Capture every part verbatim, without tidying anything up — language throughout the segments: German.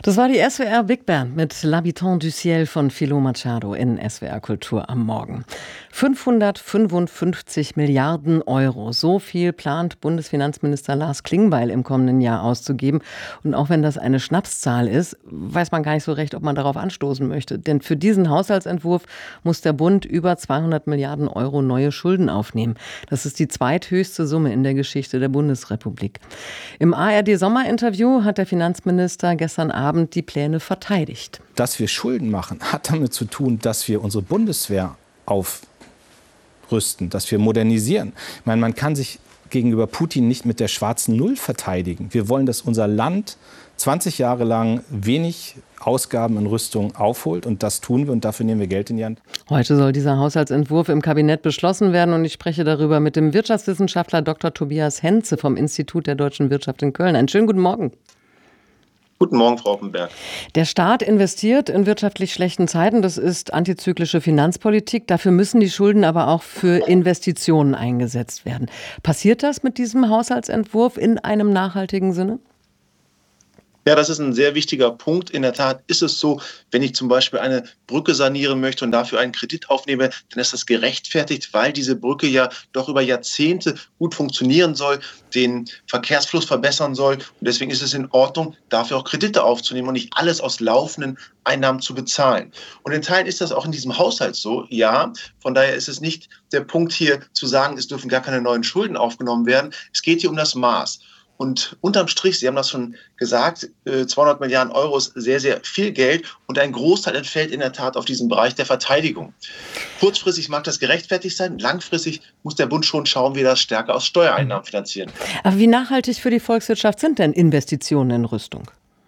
Das war die S W R Big Band mit L'Habitant du Ciel von Philo Machado in S W R Kultur am Morgen. fünfhundertfünfundfünfzig Milliarden Euro. So viel plant Bundesfinanzminister Lars Klingbeil im kommenden Jahr auszugeben. Und auch wenn das eine Schnapszahl ist, weiß man gar nicht so recht, ob man darauf anstoßen möchte. Denn für diesen Haushaltsentwurf muss der Bund über zweihundert Milliarden Euro neue Schulden aufnehmen. Das ist die zweithöchste Summe in der Geschichte der Bundesrepublik. Im A R D-Sommerinterview hat der Finanzminister gestern Abend die Pläne verteidigt. Dass wir Schulden machen, hat damit zu tun, dass wir unsere Bundeswehr aufrüsten, dass wir modernisieren. Ich meine, man kann sich gegenüber Putin nicht mit der schwarzen Null verteidigen. Wir wollen, dass unser Land zwanzig Jahre lang wenig Ausgaben in Rüstung aufholt, und das tun wir, und dafür nehmen wir Geld in die Hand. Heute soll dieser Haushaltsentwurf im Kabinett beschlossen werden, und ich spreche darüber mit dem Wirtschaftswissenschaftler Doktor Tobias Henze vom Institut der deutschen Wirtschaft in Köln. Einen schönen guten Morgen. Guten Morgen, Frau Offenberg. Der Staat investiert in wirtschaftlich schlechten Zeiten. Das ist antizyklische Finanzpolitik. Dafür müssen die Schulden aber auch für Investitionen eingesetzt werden. Passiert das mit diesem Haushaltsentwurf in einem nachhaltigen Sinne? Ja, das ist ein sehr wichtiger Punkt. In der Tat ist es so, wenn ich zum Beispiel eine Brücke sanieren möchte und dafür einen Kredit aufnehme, dann ist das gerechtfertigt, weil diese Brücke ja doch über Jahrzehnte gut funktionieren soll, den Verkehrsfluss verbessern soll. Und deswegen ist es in Ordnung, dafür auch Kredite aufzunehmen und nicht alles aus laufenden Einnahmen zu bezahlen. Und in Teilen ist das auch in diesem Haushalt so, ja. Von daher ist es nicht der Punkt hier zu sagen, es dürfen gar keine neuen Schulden aufgenommen werden. Es geht hier um das Maß. Und unterm Strich, Sie haben das schon gesagt, zweihundert Milliarden Euro ist sehr, sehr viel Geld, und ein Großteil entfällt in der Tat auf diesen Bereich der Verteidigung. Kurzfristig mag das gerechtfertigt sein, langfristig muss der Bund schon schauen, wie er das stärker aus Steuereinnahmen finanzieren kann. Aber wie nachhaltig für die Volkswirtschaft sind denn Investitionen in Rüstung?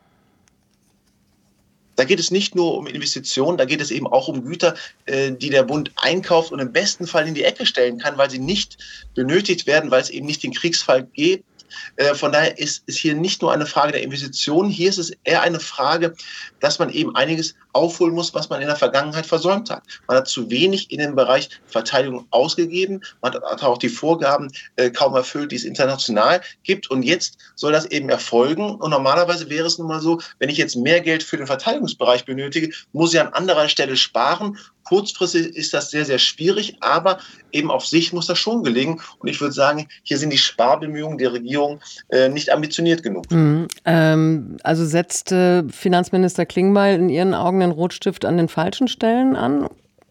Da geht es nicht nur um Investitionen, da geht es eben auch um Güter, die der Bund einkauft und im besten Fall in die Ecke stellen kann, weil sie nicht benötigt werden, weil es eben nicht den Kriegsfall gibt. Von daher ist es hier nicht nur eine Frage der Investitionen, hier ist es eher eine Frage, dass man eben einiges aufholen muss, was man in der Vergangenheit versäumt hat. Man hat zu wenig in den Bereich Verteidigung ausgegeben, man hat auch die Vorgaben äh, kaum erfüllt, die es international gibt, und jetzt soll das eben erfolgen. Und normalerweise wäre es nun mal so, wenn ich jetzt mehr Geld für den Verteidigungsbereich benötige, muss ich an anderer Stelle sparen. Kurzfristig ist das sehr, sehr schwierig, aber eben auf Sicht muss das schon gelingen. Und ich würde sagen, hier sind die Sparbemühungen der Regierung äh, nicht ambitioniert genug. Mhm. Ähm, also setzt äh, Finanzminister Klingbeil in Ihren Augen den Rotstift an den falschen Stellen an?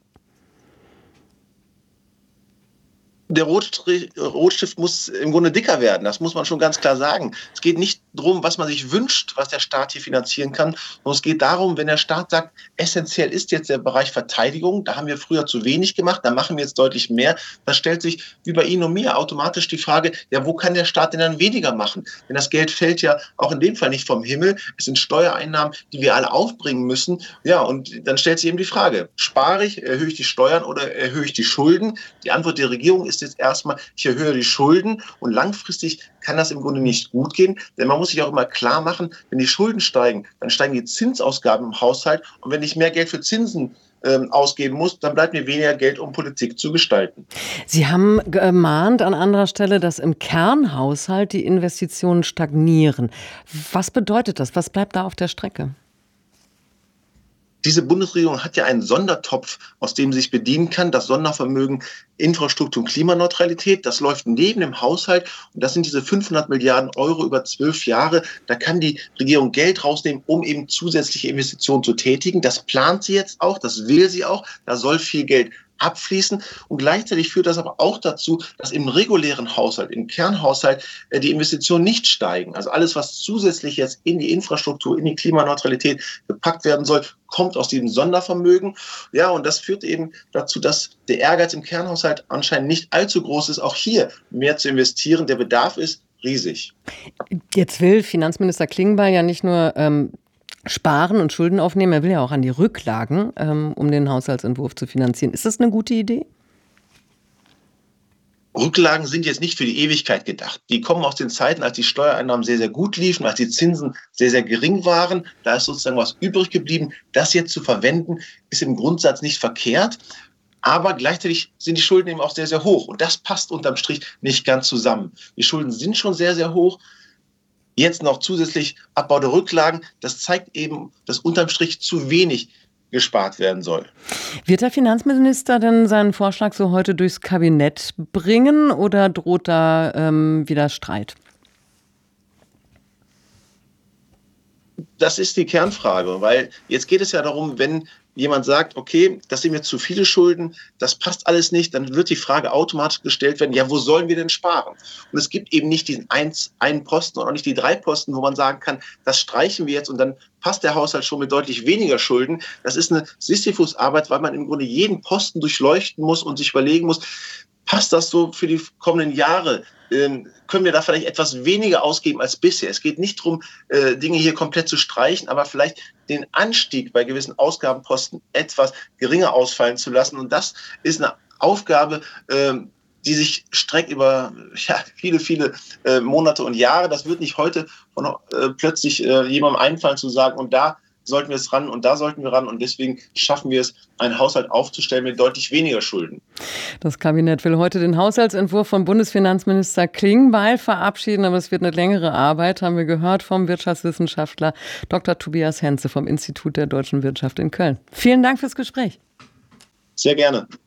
Der Rotstift muss im Grunde dicker werden, das muss man schon ganz klar sagen. Es geht nicht darum, was man sich wünscht, was der Staat hier finanzieren kann, sondern es geht darum, wenn der Staat sagt, essentiell ist jetzt der Bereich Verteidigung, da haben wir früher zu wenig gemacht, da machen wir jetzt deutlich mehr, dann stellt sich wie bei Ihnen und mir automatisch die Frage, ja, wo kann der Staat denn dann weniger machen? Denn das Geld fällt ja auch in dem Fall nicht vom Himmel, es sind Steuereinnahmen, die wir alle aufbringen müssen. Ja, und dann stellt sich eben die Frage, spare ich, erhöhe ich die Steuern oder erhöhe ich die Schulden? Die Antwort der Regierung ist jetzt erstmal, ich erhöhe die Schulden, und langfristig kann das im Grunde nicht gut gehen, denn man muss sich auch immer klar machen, wenn die Schulden steigen, dann steigen die Zinsausgaben im Haushalt, und wenn ich mehr Geld für Zinsen ähm, ausgeben muss, dann bleibt mir weniger Geld, um Politik zu gestalten. Sie haben gemahnt an anderer Stelle, dass im Kernhaushalt die Investitionen stagnieren. Was bedeutet das? Was bleibt da auf der Strecke? Diese Bundesregierung hat ja einen Sondertopf, aus dem sie sich bedienen kann, das Sondervermögen Infrastruktur und Klimaneutralität. Das läuft neben dem Haushalt, und das sind diese fünfhundert Milliarden Euro über zwölf Jahre. Da kann die Regierung Geld rausnehmen, um eben zusätzliche Investitionen zu tätigen. Das plant sie jetzt auch, das will sie auch. Da soll viel Geld abfließen, und gleichzeitig führt das aber auch dazu, dass im regulären Haushalt, im Kernhaushalt äh, die Investitionen nicht steigen. Also alles, was zusätzlich jetzt in die Infrastruktur, in die Klimaneutralität gepackt werden soll, kommt aus diesem Sondervermögen. Ja, und das führt eben dazu, dass der Ehrgeiz im Kernhaushalt anscheinend nicht allzu groß ist, auch hier mehr zu investieren. Der Bedarf ist riesig. Jetzt will Finanzminister Klingbeil ja nicht nur ähm sparen und Schulden aufnehmen. Er will ja auch an die Rücklagen, ähm, um den Haushaltsentwurf zu finanzieren. Ist das eine gute Idee? Rücklagen sind jetzt nicht für die Ewigkeit gedacht. Die kommen aus den Zeiten, als die Steuereinnahmen sehr, sehr gut liefen, als die Zinsen sehr, sehr gering waren. Da ist sozusagen was übrig geblieben. Das jetzt zu verwenden, ist im Grundsatz nicht verkehrt. Aber gleichzeitig sind die Schulden eben auch sehr, sehr hoch. Und das passt unterm Strich nicht ganz zusammen. Die Schulden sind schon sehr, sehr hoch. Jetzt noch zusätzlich Abbau der Rücklagen. Das zeigt eben, dass unterm Strich zu wenig gespart werden soll. Wird der Finanzminister denn seinen Vorschlag so heute durchs Kabinett bringen oder droht da ähm, wieder Streit? Das ist die Kernfrage, weil jetzt geht es ja darum, wenn jemand sagt, okay, das sind mir zu viele Schulden, das passt alles nicht, dann wird die Frage automatisch gestellt werden, ja, wo sollen wir denn sparen? Und es gibt eben nicht diesen eins, einen Posten und auch nicht die drei Posten, wo man sagen kann, das streichen wir jetzt und dann passt der Haushalt schon mit deutlich weniger Schulden. Das ist eine Sisyphus-Arbeit, weil man im Grunde jeden Posten durchleuchten muss und sich überlegen muss, passt das so für die kommenden Jahre? Ähm, können wir da vielleicht etwas weniger ausgeben als bisher? Es geht nicht darum, äh, Dinge hier komplett zu streichen, aber vielleicht den Anstieg bei gewissen Ausgabenposten etwas geringer ausfallen zu lassen. Und das ist eine Aufgabe, ähm, die sich streckt über ja, viele, viele äh, Monate und Jahre. Das wird nicht heute von, äh, plötzlich äh, jemandem einfallen zu sagen, und da sollten wir es ran und da sollten wir ran. Und deswegen schaffen wir es, einen Haushalt aufzustellen mit deutlich weniger Schulden. Das Kabinett will heute den Haushaltsentwurf von Bundesfinanzminister Klingbeil verabschieden. Aber es wird eine längere Arbeit, haben wir gehört vom Wirtschaftswissenschaftler Doktor Tobias Henze vom Institut der Deutschen Wirtschaft in Köln. Vielen Dank fürs Gespräch. Sehr gerne.